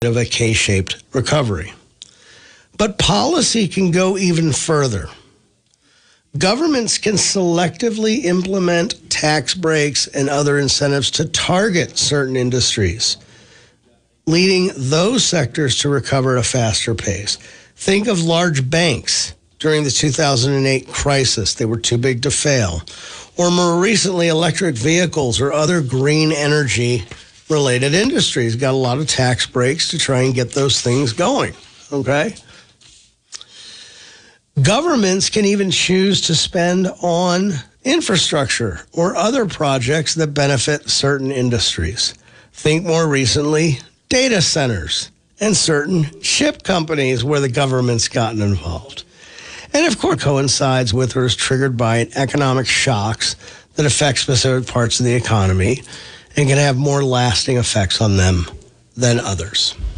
of a K-shaped recovery. But policy can go even further. Governments can selectively implement tax breaks and other incentives to target certain industries, leading those sectors to recover at a faster pace. Think of large banks during the 2008 crisis. They were too big to fail. Or more recently, electric vehicles or other green energy-related industries got a lot of tax breaks to try and get those things going, okay? Governments can even choose to spend on infrastructure or other projects that benefit certain industries. Think more recently, data centers and certain chip companies where the government's gotten involved. And of course, coincides with or is triggered by economic shocks that affect specific parts of the economy and can have more lasting effects on them than others.